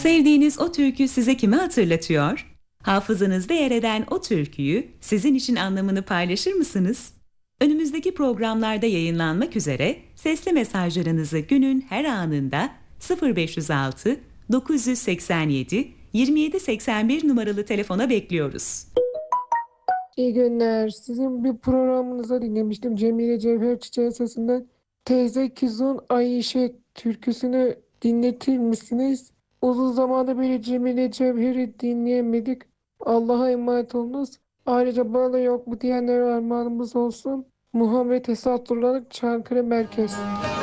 Sevdiğiniz o türkü size kimi hatırlatıyor? Hafızanızda yer eden o türküyü sizin için anlamını paylaşır mısınız? Önümüzdeki programlarda yayınlanmak üzere sesli mesajlarınızı günün her anında 0506 987 2781 numaralı telefona bekliyoruz. İyi günler. Sizin bir programınıza dinlemiştim. Cemile Cevher Çiçeği sesinden Teyze Kızın Ayşe türküsünü dinletir misiniz? Uzun zamandır beri Cemile Cevher'i dinleyemedik. Allah'a emanet olunuz. Ayrıca bana da yok mu diyenlere armağanımız olsun. Muhammed Esat Durlanık, Çankırı Merkez.